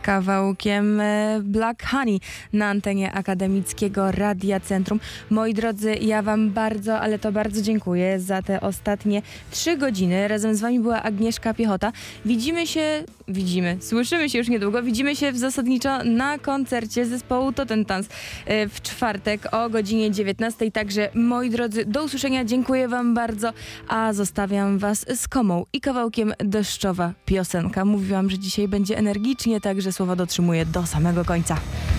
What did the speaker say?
kawałkiem Black Honey na antenie Akademickiego Radia Centrum. Moi drodzy, ja wam bardzo, ale to bardzo dziękuję za te ostatnie 3 godziny. Razem z wami była Agnieszka Piechota. Słyszymy się już niedługo. Widzimy się zasadniczo na koncercie zespołu To Ten Tans w czwartek o godzinie 19. Także moi drodzy, do usłyszenia. Dziękuję wam bardzo, a zostawiam was z Komą i kawałkiem Deszczowa piosenka. Mówiłam, że dzisiaj będzie energicznie, także słowa dotrzymuję do samego końca.